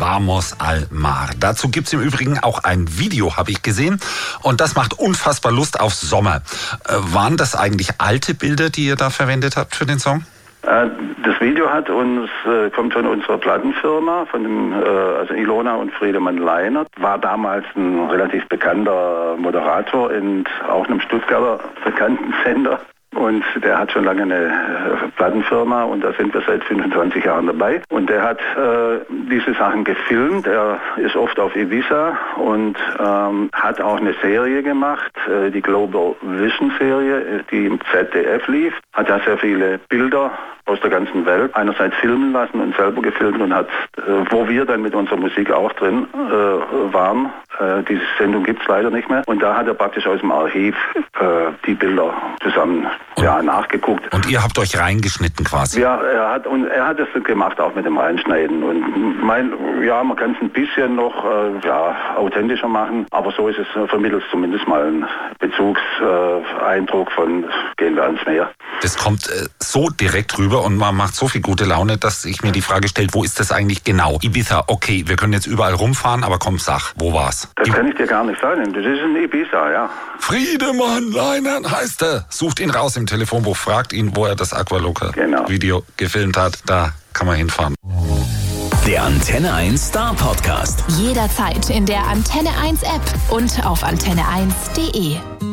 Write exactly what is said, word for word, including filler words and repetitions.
Vamos al Mar. Dazu gibt's im Übrigen auch ein Video, habe ich gesehen. Und das macht unfassbar Lust auf Sommer. Äh, waren das eigentlich alte Bilder, die ihr da verwendet habt für den Song? Das Video hat uns, äh, kommt von unserer Plattenfirma, von dem, äh, also Ilona und Friedemann Leinert, war damals ein relativ bekannter Moderator in auch einem Stuttgarter bekannten Sender. Und der hat schon lange eine äh, Plattenfirma und da sind wir seit fünfundzwanzig Jahren dabei. Und der hat äh, diese Sachen gefilmt. Er ist oft auf Ibiza und ähm, hat auch eine Serie gemacht, äh, die Global Vision Serie, die im Z D F lief. Hat da sehr viele Bilder aus der ganzen Welt einerseits filmen lassen und selber gefilmt und hat, äh, wo wir dann mit unserer Musik auch drin äh, waren. Äh, diese Sendung gibt's leider nicht mehr. Und da hat er praktisch aus dem Archiv äh, die Bilder zusammen ja, nachgeguckt. Und ihr habt euch reingeschnitten quasi? Ja, er hat und er hat es gemacht, auch mit dem Reinschneiden. Und mein, ja, man kann es ein bisschen noch äh, ja, authentischer machen, aber so ist es, äh, vermittelt zumindest mal einen Bezugseindruck äh, von gehen wir ans Meer. Das kommt äh, so direkt rüber und man macht so viel gute Laune, dass ich mir die Frage stelle, wo ist das eigentlich genau? Ibiza, okay, wir können jetzt überall rumfahren, aber komm, sag, wo war's? Das die kann ich dir gar nicht sagen. Das ist in Ibiza, ja. Friedemann Leinert heißt er. Sucht ihn raus im Telefonbuch, fragt ihn, wo er das Aqualoca-Video genau. gefilmt hat. Da kann man hinfahren. Der Antenne eins Star Podcast. Jederzeit in der Antenne eins App und auf antenne eins punkt de.